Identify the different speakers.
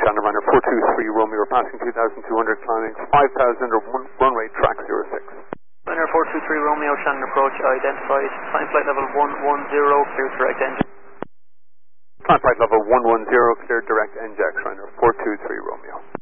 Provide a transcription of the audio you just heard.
Speaker 1: Channel Runner 423 Romeo, we're passing 2,200, climbing 5,000 or runway track 06.
Speaker 2: Runner 423 Romeo, Shannon approach identified. Climb flight level 110, clear direct engine.
Speaker 1: Climb flight level 110, clear direct NJAX, runner 423 Romeo.